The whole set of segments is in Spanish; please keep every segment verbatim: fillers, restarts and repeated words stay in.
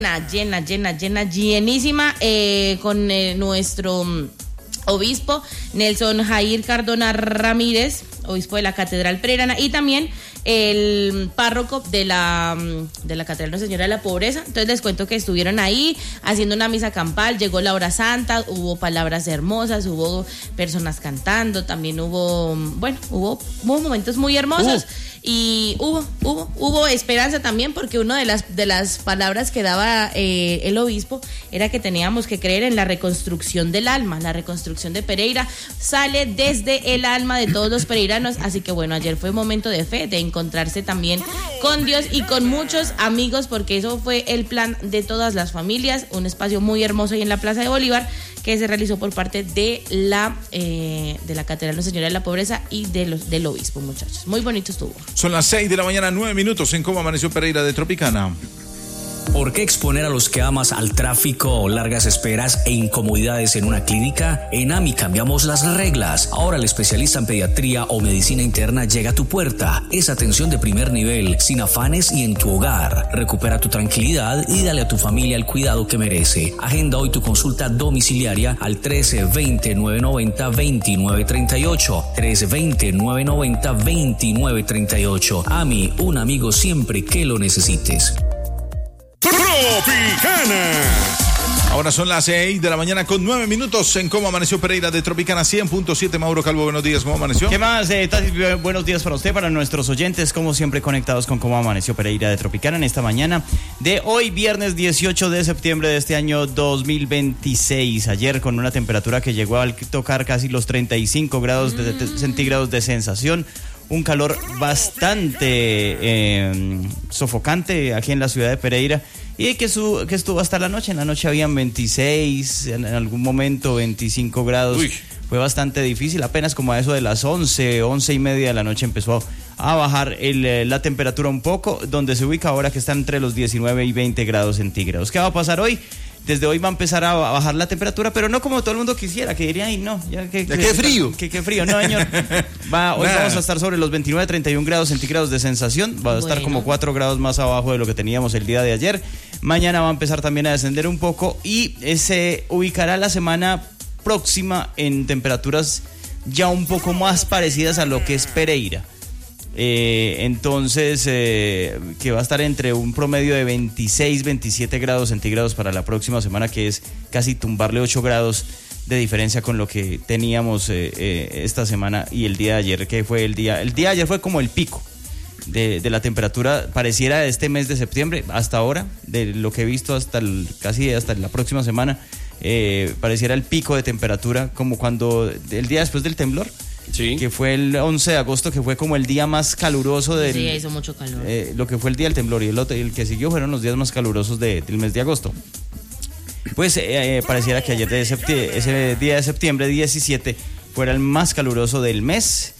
llena, llena, llena, llenísima eh, con eh, nuestro um, obispo Nelson Jair Cardona Ramírez, obispo de la Catedral Pereirana, y también el párroco de la de la Catedral Nuestra Señora de la Pobreza. Entonces les cuento que estuvieron ahí haciendo una misa campal, llegó la hora santa, hubo palabras hermosas, hubo personas cantando, también hubo, bueno, hubo, hubo momentos muy hermosos. Uh. Y hubo, hubo, hubo esperanza también, porque una de las de las palabras que daba eh, el obispo era que teníamos que creer en la reconstrucción del alma. La reconstrucción de Pereira sale desde el alma de todos los pereiranos, así que bueno, ayer fue un momento de fe, de encontrarse también con Dios y con muchos amigos, porque eso fue el plan de todas las familias, un espacio muy hermoso ahí en la Plaza de Bolívar, que se realizó por parte de la eh, de la Catedral Nuestra Señora de la Pobreza y de los del obispo, muchachos. Muy bonito estuvo. Son las seis de la mañana, nueve minutos en Cómo Amaneció Pereira de Tropicana. ¿Por qué exponer a los que amas al tráfico, largas esperas e incomodidades en una clínica? En AMI cambiamos las reglas. Ahora el especialista en pediatría o medicina interna llega a tu puerta. Es atención de primer nivel, sin afanes y en tu hogar. Recupera tu tranquilidad y dale a tu familia el cuidado que merece. Agenda hoy tu consulta domiciliaria al trece veinte, novecientos noventa, veintinueve treinta y ocho. trece veinte, novecientos noventa, veintinueve treinta y ocho. AMI, un amigo siempre que lo necesites. Tropicana. Ahora son las seis de la mañana con nueve minutos en Cómo Amaneció Pereira de Tropicana cien punto siete. Mauro Calvo, buenos días, ¿cómo amaneció? ¿Qué más, eh, Tati? Buenos días para usted, para nuestros oyentes, como siempre conectados con Cómo Amaneció Pereira de Tropicana en esta mañana de hoy, viernes dieciocho de septiembre de este año dos mil veintiséis. Ayer con una temperatura que llegó a tocar casi los treinta y cinco grados de, de, centígrados de sensación. Un calor bastante eh, sofocante aquí en la ciudad de Pereira, y que, su, que estuvo hasta la noche. En la noche habían veintiséis, en algún momento veinticinco grados. Uy. Fue bastante difícil, apenas como a eso de las once, once y media de la noche empezó a bajar el, la temperatura un poco, donde se ubica ahora que está entre los diecinueve y veinte grados centígrados. ¿Qué va a pasar hoy? Desde hoy va a empezar a bajar la temperatura, pero no como todo el mundo quisiera, que diría, ay, no, ya que... ¿Ya qué frío? Que, que frío, no, señor. Va, hoy vamos a estar sobre los veintinueve, treinta y un grados centígrados de sensación, va a estar bueno. como cuatro grados más abajo de lo que teníamos el día de ayer. Mañana va a empezar también a descender un poco y se ubicará la semana próxima en temperaturas ya un poco más parecidas a lo que es Pereira. Eh, entonces eh, que va a estar entre un promedio de veintiséis, veintisiete grados centígrados para la próxima semana, que es casi tumbarle ocho grados de diferencia con lo que teníamos eh, eh, esta semana y el día de ayer, que fue el día, el día de ayer fue como el pico de, de la temperatura, pareciera de este mes de septiembre hasta ahora, de lo que he visto hasta el, casi hasta la próxima semana, eh, pareciera el pico de temperatura como cuando el día después del temblor. Sí. Que fue el once de agosto, que fue como el día más caluroso del... Sí, hizo mucho calor. Eh, lo que fue el día del temblor, y el, otro, el que siguió fueron los días más calurosos de, del mes de agosto. Pues eh, eh, pareciera que ayer de septiembre, ese día de septiembre diecisiete fuera el más caluroso del mes.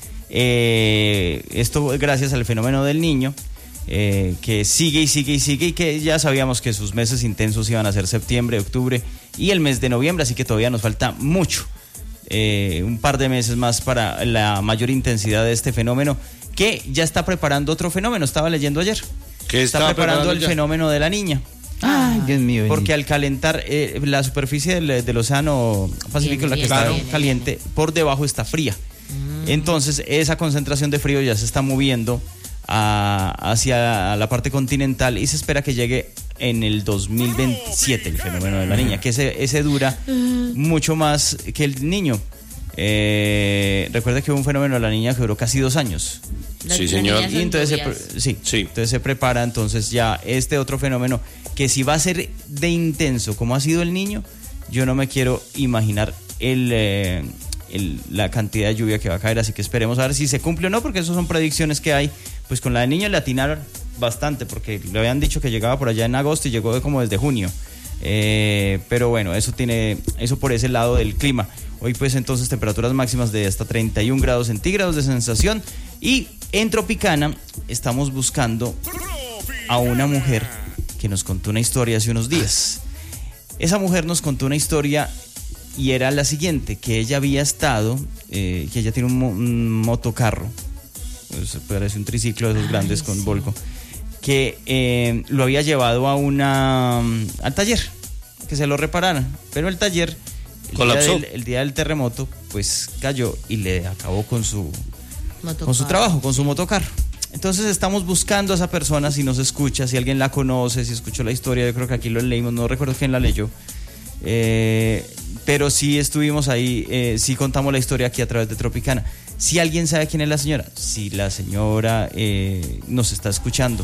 Eh, esto gracias al fenómeno del Niño, eh, que sigue y sigue y sigue, y que ya sabíamos que sus meses intensos iban a ser septiembre, octubre y el mes de noviembre, así que todavía nos falta mucho. Eh, un par de meses más para la mayor intensidad de este fenómeno, que ya está preparando otro fenómeno. Estaba leyendo ayer. ¿Qué está, está preparando, preparando el ya? fenómeno de la Niña. Ay, Dios mío. Porque al calentar eh, la superficie del, del océano Pacífico, bien, la que bien, está bien, caliente, bien. Por debajo está fría. Mm. Entonces esa concentración de frío ya se está moviendo a, hacia la parte continental, y se espera que llegue en el dos mil veintisiete el fenómeno de la Niña, que ese, ese dura mucho más que el Niño. Eh, recuerda que hubo un fenómeno de la Niña que duró casi dos años. Sí, señor. Y entonces se, sí, sí. entonces se prepara entonces ya este otro fenómeno, que si va a ser de intenso como ha sido el Niño, yo no me quiero imaginar el, eh, el, la cantidad de lluvia que va a caer, así que esperemos a ver si se cumple o no, porque esas son predicciones que hay. Pues con la del Niño le atinaron bastante, porque le habían dicho que llegaba por allá en agosto y llegó como desde junio. Eh, pero bueno, eso tiene, eso por ese lado del clima. Hoy pues entonces temperaturas máximas de hasta treinta y un grados centígrados de sensación, y en Tropicana estamos buscando a una mujer que nos contó una historia hace unos días. Esa mujer nos contó una historia y era la siguiente, que ella había estado, eh, que ella tiene un, un motocarro, pues parece un triciclo de esos Ay, grandes con sí. Volco. que eh, lo había llevado a una al taller, que se lo repararan, pero el taller el colapsó. Día del, el día del terremoto pues cayó y le acabó con su Motocarro. con su trabajo, con su motocarro. Entonces estamos buscando a esa persona, si nos escucha, si alguien la conoce, si escuchó la historia. Yo creo que aquí lo leímos, no recuerdo quién la leyó, eh, pero sí estuvimos ahí, eh, sí contamos la historia aquí a través de Tropicana. Si alguien sabe quién es la señora, si la señora eh, nos está escuchando,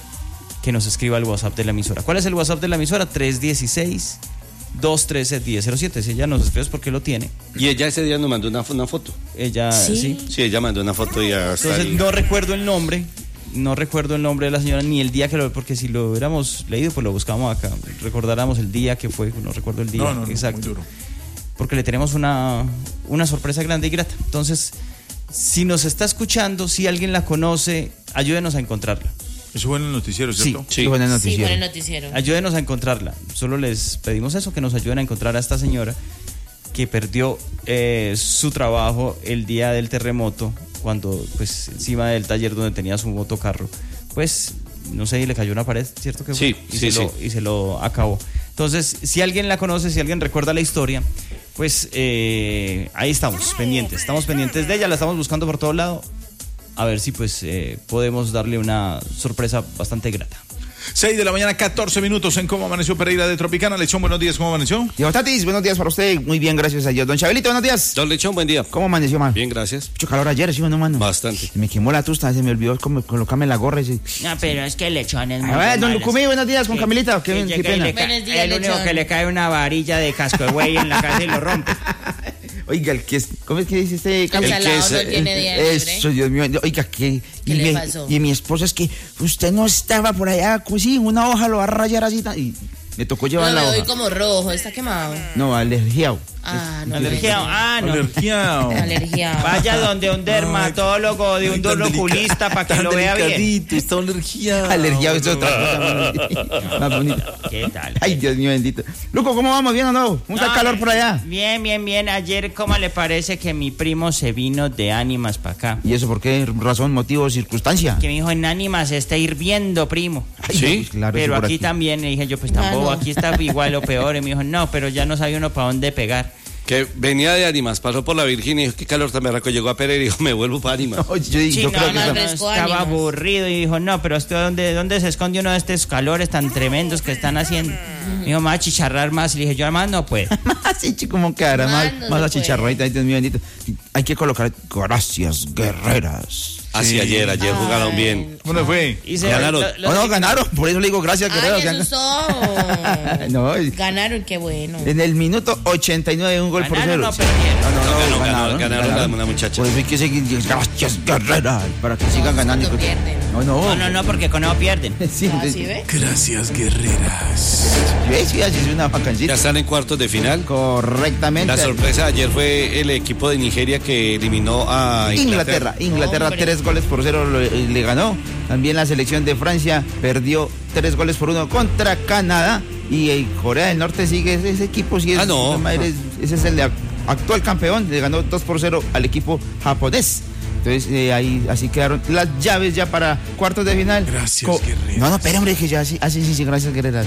que nos escriba al WhatsApp de la emisora. ¿Cuál es el WhatsApp de la emisora? tres uno seis, dos uno tres, uno cero cero siete. Si ella nos escribe es porque lo tiene. Y ella ese día nos mandó una, una foto. Ella, ¿Sí? sí. Sí, ella mandó una foto y hasta Entonces el- no recuerdo el nombre, no recuerdo el nombre de la señora ni el día que lo, porque si lo hubiéramos leído pues lo buscamos acá, recordáramos el día que fue, no recuerdo el día No, no, no, exacto. muy duro. Porque le tenemos una, una sorpresa grande y grata. Entonces, si nos está escuchando, si alguien la conoce, ayúdenos a encontrarla. Eso fue en el noticiero, ¿cierto? Sí. Qué buena Sí, noticia. con el noticiero. Ayúdenos a encontrarla. Solo les pedimos eso, que nos ayuden a encontrar a esta señora que perdió eh, su trabajo el día del terremoto, cuando pues encima del taller donde tenía su motocarro, pues no sé, y le cayó una pared, ¿cierto que fue? Sí, y sí, se lo, sí. y se lo acabó. Entonces, si alguien la conoce, si alguien recuerda la historia, pues eh, ahí estamos, pendientes. Estamos pendientes de ella, la estamos buscando por todo lado. A ver si pues eh, podemos darle una sorpresa bastante grata. seis de la mañana, catorce minutos en Cómo Amaneció Pereira de Tropicana. Lechón, buenos días, ¿cómo amaneció? Diego Tatis, buenos días para usted. Muy bien, gracias a Dios. Don Chabelito, buenos días. Don Lechón, buen día. ¿Cómo amaneció, man? Bien, gracias. Mucho calor ayer, ¿sí o no, mano? Bastante. Se me quemó la tusta, se me olvidó como colocarme la gorra. Y... No, pero es que el lechón es muy A ver, don malas. Lucumí, buenos días, con Sí. Camilita. Qué, Sí, qué llega y pena. le ca- Buenos días, el único lechón. que le cae una varilla de casco de güey en la cabeza y lo rompe. Oiga, el que es, ¿cómo es que dice este? El Camil? salado es, no eh, tiene día libre. Eso, Dios mío. Oiga, que. ¿Qué y le mi, pasó? Y mi esposa es que usted no estaba por allá, pues sí, una hoja lo va a rayar así. tan- Y me tocó llevar No, la me doy hoja. como rojo, está quemado. No, alergiado. Ah, no. Alergia. Ah, no. Alergia. Alergia. Vaya donde un dermatólogo, de un oculista para que lo vea bien. Está alergia. Alergiado es otra cosa más, más bonita. ¿Qué tal? Ay, Dios mío bendito. Luco, ¿cómo vamos? ¿Bien o no? ¿Cómo está el No, calor por allá? Bien, bien, bien. Ayer, ¿cómo le parece que mi primo se vino de Ánimas para acá? ¿Y eso por qué? ¿Razón, motivo, circunstancia? Que me dijo, en Ánimas se está hirviendo, primo. Ay, ¿Sí? no, pues claro, Pero eso por aquí, también, le dije yo, pues tampoco, Ah, no. aquí está igual o peor. Y me dijo, no, pero ya no sabe uno para dónde pegar. Que venía de Ánimas, pasó por la Virginia y dijo, qué calor tan berraco, llegó a Pereira y dijo, me vuelvo para Ánimas. No, yo, Sí, yo no, creo que no, eso- no, Fresco estaba Ánimas. aburrido y dijo, no, pero esto, ¿dónde, ¿dónde se esconde uno de estos calores tan tremendos que están haciendo? Me dijo, me va a chicharrar más. Y le dije, yo además no puedo. sí, chico, ¿cómo quedará? Más, Mando, más no achicharradita, ay, Dios mío bendito. Hay que colocar gracias, guerreras. Así ayer, ayer jugaron bien. ¿Cómo le fue? Y se- Ganaron. lo- lo- Oh, no, ganaron, por eso le digo gracias, guerreras. Ay, Gan- asustó. No, es- Ganaron, qué bueno. en el minuto ochenta y nueve, un gol por Ganaron, cero. no perdieron. No, no, No, no, ganó, ganaron, ganaron, ganaron una muchacha. Por eso hay que seguir, gracias, guerreras, para que sigan ganando. cuando pierden. No, no. No, no, no, porque con eso pierden. Sí, Ah, sí, ¿sí ve? Gracias, guerreras. sí, sí, así es una Ya vacancita. están en cuartos de final. Correctamente. La sorpresa de ayer fue el equipo de Nigeria que eliminó a Inglaterra, Inglaterra. Inglaterra Hombre. tres goles por cero le, le ganó. También la selección de Francia perdió tres goles por uno contra Canadá. Y eh, Corea del Norte sigue, ese, ese equipo sí es, Ah, no. madre, ese es el de ac- actual campeón, le ganó dos por cero al equipo japonés. Entonces eh, ahí así quedaron las llaves ya para cuartos de final. Gracias, guerreras. No, no, espera, hombre, que ya sí, ah, sí, sí, sí, gracias, guerreras.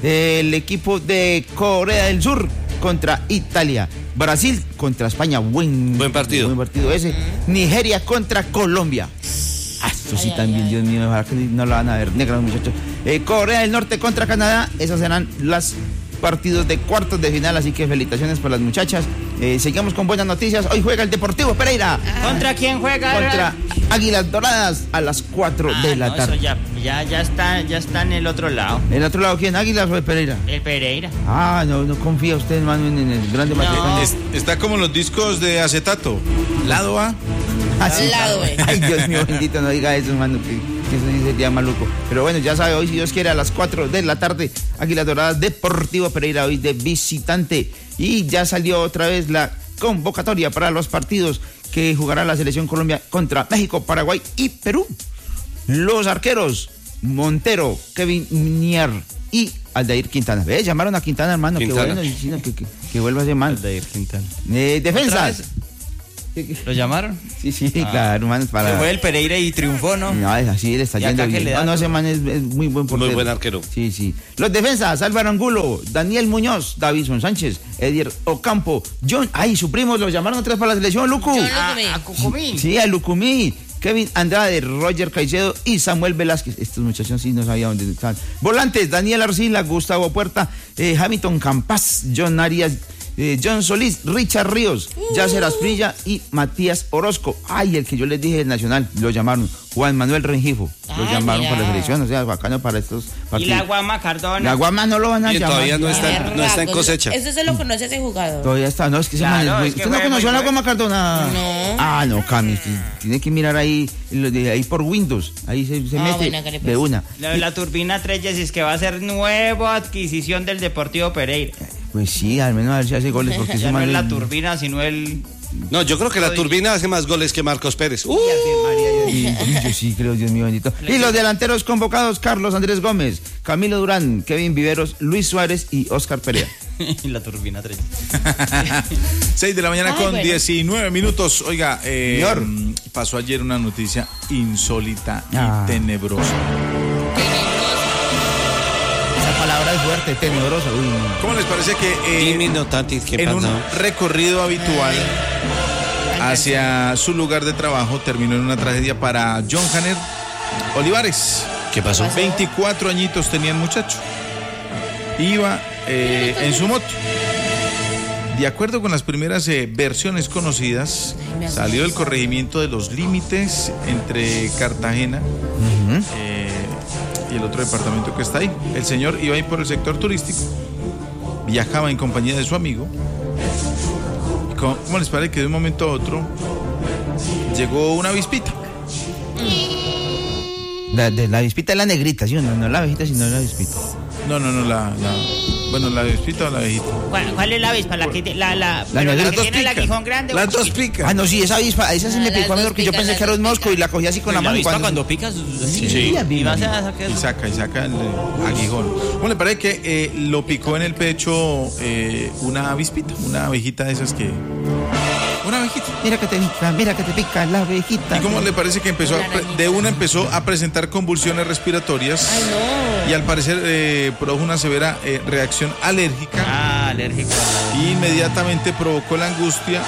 El equipo de Corea del Sur contra Italia. Brasil contra España, buen, Buen partido. Buen partido ese. Nigeria contra Colombia. Ah, esto sí Ay, también, ay, Dios mío, ojalá que no la van a ver negra, muchachos. Eh, Corea del Norte contra Canadá, esos serán los partidos de cuartos de final, así que felicitaciones para las muchachas. Eh, seguimos con buenas noticias. Hoy juega el Deportivo Pereira ¿Contra quién juega? contra Águilas Doradas a las cuatro Ah, de la no, tarde. eso ya, ya, ya está, ya está en el otro lado. ¿El otro lado quién? ¿Águilas o de Pereira? El Pereira. Ah, no, no confía usted, hermano, en, en el grande No. Mazacán. Es- está como los discos de acetato. Lado A. Ah, sí. Al lado, güey. Ay, Dios mío, bendito, no diga eso, hermano, que, que eso sí sería maluco. Pero bueno, ya sabe, hoy, si Dios quiere, a las cuatro de la tarde, Águilas Doradas, Deportivo Pereira, hoy de visitante. Y ya salió otra vez la convocatoria para los partidos que jugará la Selección Colombia contra México, Paraguay y Perú. Los arqueros, Montero, Kevin Nier y Aldair Quintana. ¿Ves? Llamaron a Quintana, hermano, Quintana. que bueno, y sí, no, que, que, que vuelva a llamar. Aldair Quintana. Eh, defensas. ¿Lo llamaron? Sí, sí, Ah. claro, man, para... Se fue el Pereira y triunfó, ¿no? No, es así, le está ¿Y yendo acá qué bien. le da? No, no, ese man es, es muy buen portero. Muy buen arquero. Sí, sí. Los defensas, Álvaro Angulo, Daniel Muñoz, Davison Sánchez, Edier Ocampo, John... Ay, su primo, lo llamaron otra vez para la selección, Lucu. John Ah, Lucumí. a Cucumí. Sí, a Lucumí, Kevin Andrade, Roger Caicedo y Samuel Velázquez. Estos muchachos sí no sabía dónde estaban. Volantes, Daniel Arcila, Gustavo Puerta, eh, Hamilton Campas, John Arias, eh, John Solís, Richard Ríos, Yasser Asprilla y Matías Orozco. Ay, el que yo les dije del Nacional, lo llamaron Juan Manuel Rengifo. Lo Ah, llamaron mira. para la selección, o sea, bacano para estos Y partidos. la Guama Cardona. La Guama no lo van a Y llamar. todavía no está, no está en Berracos. cosecha. Eso se lo conoce ese jugador. Todavía está, no, es que ese Claro, man es muy... es que ¿Usted no fue conoció a muy la Guama Cardona? No. Ah, no, Cami, usted tiene que mirar ahí, lo de ahí por Windows, ahí se, se Ah, mete bueno, hágale, pues. de una. La, de la Turbina tres es que va a ser nueva adquisición del Deportivo Pereira. Pues sí, al menos a ver si hace goles, porque ese Ya no man es la es- Turbina, sino el... No, yo creo que la Turbina hace más goles que Marcos Pérez. Uh, Y- y yo sí creo, Dios mío bendito. Y los delanteros convocados, Carlos Andrés Gómez, Camilo Durán, Kevin Viveros, Luis Suárez y Oscar Perea. la Turbina tres. seis de la mañana Ay, con bueno. diecinueve minutos. Oiga, eh, Señor. mm, pasó ayer una noticia insólita y Ah. tenebrosa. Esa palabra es fuerte, tenebrosa. Uy, no. ¿Cómo les parece que eh, Dimi Notantis, ¿qué en un pasa? recorrido habitual hacia su lugar de trabajo terminó en una tragedia para John Hanner Olivares? ¿Qué pasó? veinticuatro añitos tenía el muchacho. Iba eh, en su moto. De acuerdo con las primeras eh, versiones conocidas, salió del corregimiento de los límites entre Cartagena eh, y el otro departamento que está ahí. El señor iba ahí por el sector turístico, viajaba en compañía de su amigo. Y ¿Cómo, cómo les parece que de un momento a otro llegó una avispita? La, de, la avispita es la negrita, ¿sí? No, no la abejita, sino la avispita. No, no, no, la, la bueno, la avispita o la abejita. ¿Cuál, cuál es la avispa? La que, la, la, pero la negrita. que Las tiene el picas. aguijón grande. Las o dos chiquita. picas. Ah, no, sí, esa avispa, esa se Ah, me las picó a mí dos porque yo pican, pensé las que era un dos mosco y la cogí así con la La mano. y avispa cuando- cuando picas... Sí, Sí. ya vi, Y vas vi. a sacar... Y saca, y saca el eh, aguijón. ¿Cómo le parece que eh, lo picó en el pecho eh, una avispita? Una abejita de esas que... Una abejita. Mira que te pica, mira que te pica la abejita. ¿Y cómo le parece que empezó a pre- de una empezó a presentar convulsiones respiratorias? Ay, no. Y al parecer eh, produjo una severa eh, reacción alérgica. Ah, alérgico. Y inmediatamente provocó la angustia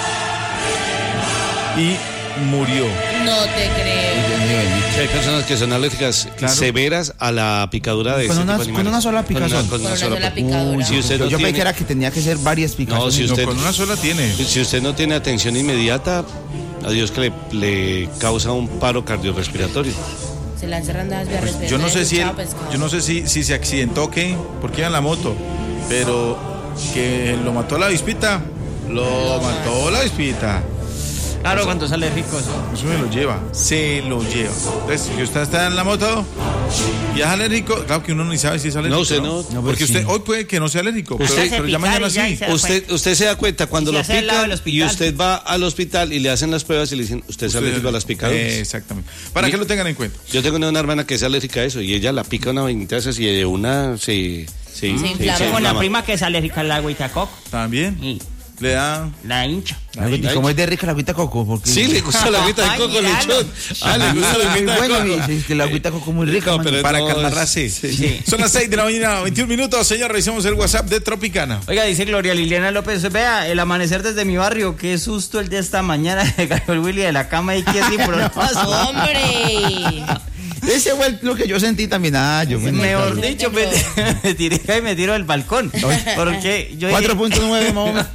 y murió. No te creo. Dios mío bendito. Sí, hay personas que son alérgicas Claro. severas a la picadura de Con este una- tipo de con animales. una sola picazón. Con una, con Con una una sola sola pic- picadura. Uy, si usted Yo, no yo pensé tiene- que era que tenía que ser varias picaciones. si No, usted- con una sola tiene. Si usted no tiene atención inmediata, a Dios que le, le causa un paro cardiorrespiratorio. Se la encerran las vías respiratorias. Yo no sé si él, Chao, pescado. yo no sé si, si se accidentó o qué, porque iba en la moto, pero que lo mató la avispita, lo mató la avispita. Claro, cuando es alérgico. eso. Eso se lo lleva, se lo lleva. Entonces, si usted está en la moto y es alérgico, claro que uno ni sabe si es alérgico. No, usted no. No, pues Porque sí. usted hoy puede que no sea alérgico, pero, Usted se pero ya picar mañana y ya, sí. y se- Usted, usted se da cuenta cuando Y lo se hace al lado pican del y hospital. usted va al hospital y le hacen las pruebas y le dicen, usted es Usted- alérgico a las picaduras. Eh, exactamente. Para Mi- que lo tengan en cuenta. Yo tengo una hermana que es alérgica a eso y ella la pica una vainita de esas y de una se... Se, inflama. Como la inflama. prima que es alérgica al agua y tacoco. También Y le da. la hincha. ¿Y cómo es de rica la agüita coco? Porque... Sí, le gusta la agüita de Ay, coco míralo. lechón. Ah, le gusta la Muy agüita de bueno, coco. y- y la agüita coco muy rica, No, mano. pero Para no, calmar es- la sed. sí. Son las seis de la mañana, veintiún minutos. Señor, revisemos el WhatsApp de Tropicana. Oiga, dice Gloria Liliana López, vea, el amanecer desde mi barrio, qué susto el de esta mañana, que cayó el Willy de la cama y que sí, pero no pasó. ¡Hombre! Ese fue lo que yo sentí también. Ah, yo me Mejor no te dicho, me, creo. me tiré acá y me tiro del balcón. Porque yo dije- cuatro punto nueve más o menos.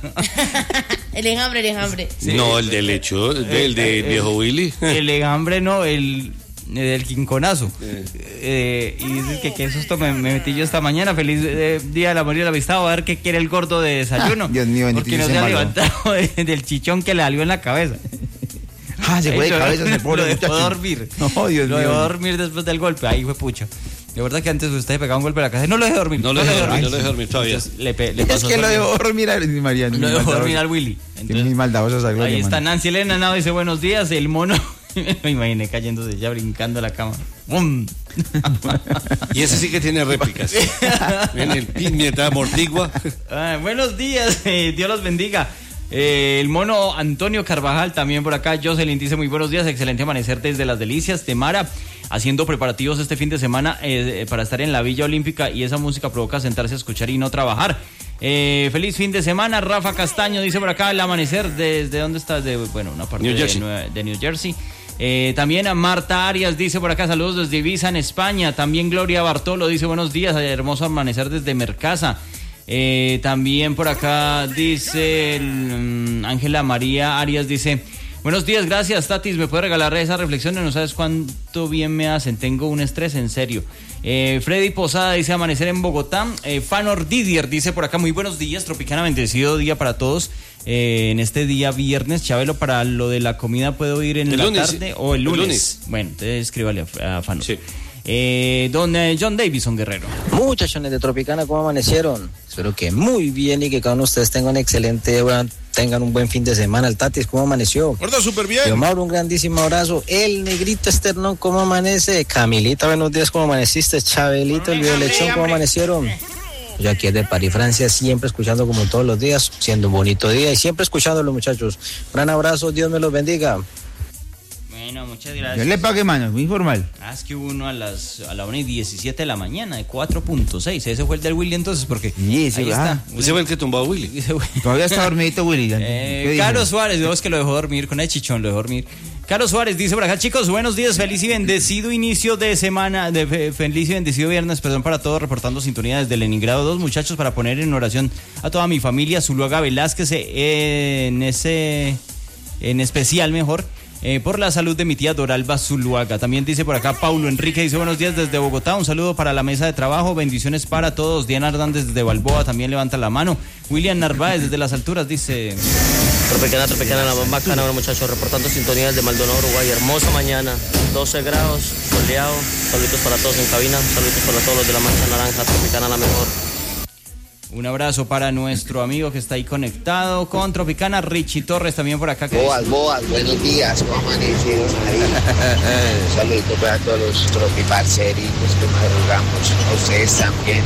El enjambre, el enjambre. No, el de lecho, el del de viejo Willy. el enjambre no, el del quinconazo. Eh, y dices que qué susto me, me metí yo esta mañana. Feliz eh, día del amor y la amistad. A ver qué quiere el gordo de desayuno. Dios mío, bendito, porque no ese se ha malo. levantado de- del chichón que le salió en la cabeza. Ah, se fue de Eso, cabeza ese lo pobre dejó muchacho. dormir. No, Dios lo mío. dejó dormir después del golpe. Ahí fue pucha. De verdad que antes usted pegaba un golpe a la cabeza. No lo dejé dormir. No lo dejé dormir, Ay, no lo dejé dormir todavía. Entonces, le, pe- le Es pasó que lo dormir. dejó dormir a Mariano. Lo dejó dormir al Willy. Tiene mis maldadosos a Gloria, Ahí está mano. Nancy Elena Nao, dice buenos días, el mono. Me imaginé cayéndose ya brincando a la cama. ¡Bum! Y ese sí que tiene réplicas. En el pin mientras amortigua. Ah, buenos días, eh, Dios los bendiga. Eh, el mono Antonio Carvajal también por acá. Jocelyn dice muy buenos días, excelente amanecer desde Las Delicias. Temara, haciendo preparativos este fin de semana eh, para estar en la Villa Olímpica y esa música provoca sentarse a escuchar y no trabajar. Eh, feliz fin de semana. Rafa Castaño dice por acá el amanecer. ¿Desde dónde estás? De, bueno, una parte New de, Jersey. de New Jersey. Eh, también a Marta Arias dice por acá saludos desde Ibiza en España. También Gloria Bartolo dice buenos días, hermoso amanecer desde Mercasa. Eh, también por acá dice Ángela um, María Arias dice buenos días, gracias Tatis, me puede regalar esa reflexión, no sabes cuánto bien me hacen, tengo un estrés en serio. eh, Freddy Posada dice amanecer en Bogotá. eh, Fanor Didier dice por acá muy buenos días, Tropicana, bendecido día para todos. Eh, en este día viernes, Chabelo, para lo de la comida puedo ir en el la lunes, tarde o el lunes. el lunes. Bueno, entonces escríbale a, a Fanor. Sí. Eh, don eh, John Davison Guerrero. Muchachones de Tropicana, ¿cómo amanecieron? Espero que muy bien y que cada uno de ustedes tengan un excelente, tengan un buen fin de semana. El Tatis, ¿cómo amaneció? Gordo, súper bien. Yo, Mauro, un grandísimo abrazo. El Negrito Esternón, ¿cómo amanece? Camilita, buenos días, ¿cómo amaneciste? Chabelito, el Video Lechón, ¿cómo amanecieron? Yo aquí desde París, Francia, siempre escuchando como todos los días, siendo un bonito día y siempre escuchándolo, muchachos. Gran abrazo, Dios me los bendiga. Bueno, muchas Yo gracias. le pague mano, muy formal. Ah, es que hubo uno a las a la una y diecisiete de la mañana de cuatro punto seis. Ese fue el del Willy entonces, porque Sí, sí, ahí ah. está. Ese fue el que tumbó a Willy. Ese fue- Todavía está dormidito Willy. Eh, ¿Qué dijo? Carlos Suárez, vemos que lo dejó dormir con el chichón, lo dejó dormir. Carlos Suárez dice por acá, chicos, buenos días, feliz y bendecido inicio de semana, de fe- feliz y bendecido viernes, perdón para todos, reportando sintonía desde Leningrado. Dos muchachos para poner en oración a toda mi familia, Zuluaga Velázquez, eh, en ese, en especial mejor. Eh, por la salud de mi tía Doralba Zuluaga. También dice por acá Paulo Enrique, dice buenos días desde Bogotá, un saludo para la mesa de trabajo, bendiciones para todos. Diana Hernández desde Balboa también levanta la mano. William Narváez desde las alturas dice Tropicana, Tropicana, la más bacana, bueno, muchachos, reportando sintonías de Maldonado, Uruguay. Hermosa mañana, doce grados, soleado. Saluditos para todos en cabina, saluditos para todos los de la Mancha Naranja, Tropicana la mejor. un abrazo para nuestro amigo que está ahí conectado con Tropicana, Richie Torres también por acá. Que Boas, boas, buenos días, ¿cómo amanecieron ahí? Saluditos para todos los tropiparceritos que madrugamos, a ustedes también.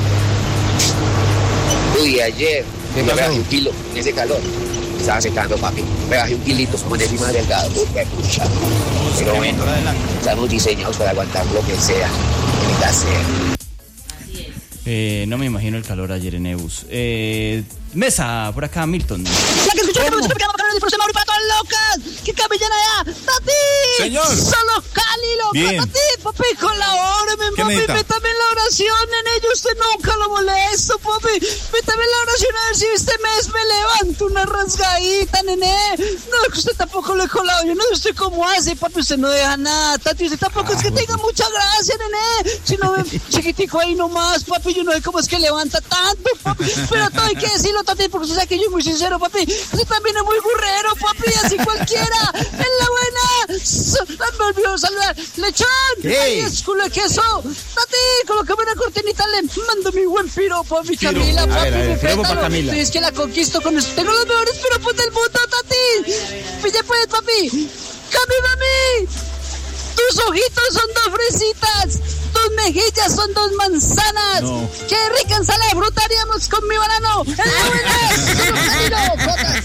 Uy, ayer me bajé un kilo en ese calor, estaba secando, papi, me bajé un kilito, como encima delgado, uy, qué pucha. Pero bueno, estamos diseñados para aguantar lo que sea, que necesita hacer. Eh, no me imagino el calor ayer en Ebus. Eh, mesa, por acá, Milton. La que escuchó que Tropicana, para el profesor Mauri, para todas locas. ¿Qué cabellan allá? ¡Tati! Señor. Solo Cali, loca. Bien. Tati, papi, colabóreme, ¿Qué papi. necesita? Métame en la oración, nene. Yo usted nunca lo molesto, papi. Métame en la oración a ver si este mes me levanto una rasgadita, nene. No, que usted tampoco lo he colado. Yo no sé usted cómo hace, papi. Usted no deja nada, Tati. Usted tampoco es que tenga mucha gracia, nene. Si no ve chiquitico ahí nomás, papi. Yo no sé cómo es que levanta tanto, papi. Pero todo hay que decirlo, Tati, porque usted sabe que yo soy muy sincero, papi. Usted también es muy burrero, papi. Así cualquiera. En la buena. So- me olvidó saludar. Lechón. ¿Qué? Ahí es culo de queso. Tati, colócame una cortinita. Le mando mi buen piropo a mi Piropo. Camila, A papi. ver, a ver, me piropo pa' pétalo. Camila. Y es que la conquisto con eso. Tengo los mejores piropos del mundo, Tati. Pille pues, papi. Cami, mami. Tus ojitos son dos fresitas, tus mejillas son dos manzanas. No. Qué rica ensalada de fruta haríamos con mi banano. ¡En la buena!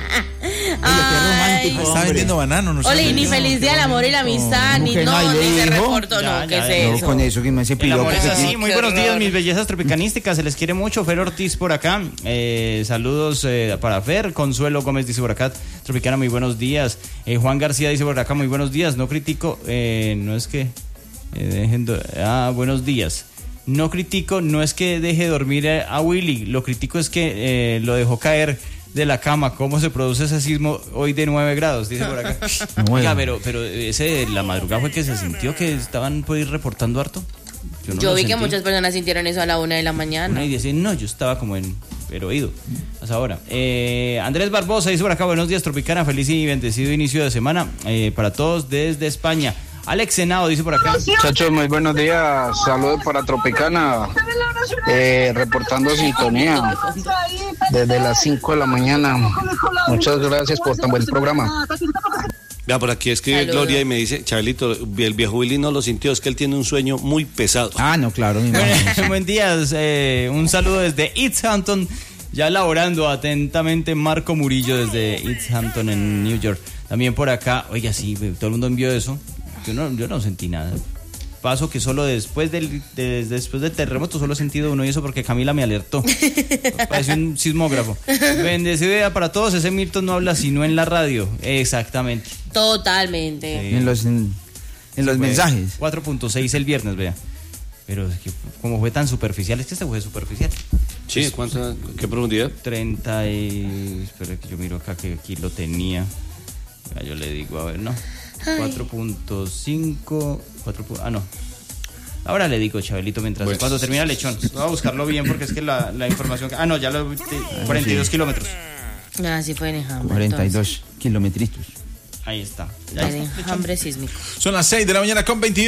Ay. Está vendiendo banano, no Ole, sé. y ni feliz día del amor y la amistad, ¿cómo ni que no, no? ¿Y le ni se dijo? reportó, Ya, no, ¿qué ya, es No, eso? con eso que me hace El piropo. amor es que así. tiene- Muy Qué buenos días, horror. mis bellezas tropicanísticas. Se les quiere mucho. Fer Ortiz por acá. Eh, saludos eh, para Fer. Consuelo Gómez dice por acá. Tropicana, muy buenos días. Eh, Juan García dice por acá, muy buenos días. No critico, eh, no es que eh, dejen. do- Ah, buenos días. No critico, no es que deje dormir a, a Willy. Lo critico es que eh, lo dejó caer de la cama. ¿Cómo se produce ese sismo hoy de nueve grados? Dice por acá. Nueve. Oiga, pero, pero ese, la madrugada fue que se sintió que estaban por ir reportando harto. no Yo lo vi que sentí. muchas personas sintieron eso a la una de la mañana. Una y dice, no, yo estaba como en pero oído. Hasta ahora. Eh, Andrés Barbosa dice por acá, buenos días, Tropicana, feliz y bendecido inicio de semana eh, para todos desde España. Alex Senado dice por acá. Muchachos, muy buenos días. Saludos para Tropicana. Eh, reportando sintonía desde las cinco de la mañana. Muchas gracias por tan buen programa. Vea, por aquí escribe Saludos. Gloria y me dice, Chabelito, el viejo Willy no lo sintió, es que él tiene un sueño muy pesado. Ah, no, claro. mi Buen, mamá. buen día, eh, un saludo desde East Hampton. Ya laborando atentamente Marco Murillo desde East Hampton en New York. También por acá, oiga, sí, todo el mundo envió eso. Yo no, yo no sentí nada. Paso que solo después del de, después del terremoto solo he sentido uno y eso porque Camila me alertó. Parece un sismógrafo. Bendecido día para todos. Ese Milton no habla sino en la radio. Exactamente. Totalmente. Sí. En los, en, en los mensajes. cuatro punto seis el viernes, vea. Pero es que como fue tan superficial, es que este fue superficial. Sí, ¿cuánta, qué profundidad? treinta y... Espera que yo miro acá que aquí lo tenía. Ya yo le digo, a ver, no. cuatro punto cinco... Ah, no. Ahora le digo, Chabelito, mientras pues, cuando termina el lechón. Voy a buscarlo bien porque es que la, la información... Que, ah, no, ya lo... cuarenta y dos sí. kilómetros. Ah, sí fue en enjambre. cuarenta y dos kilometritos. Ahí está. Ya en enjambre sísmico. Son las seis de la mañana con veintidós.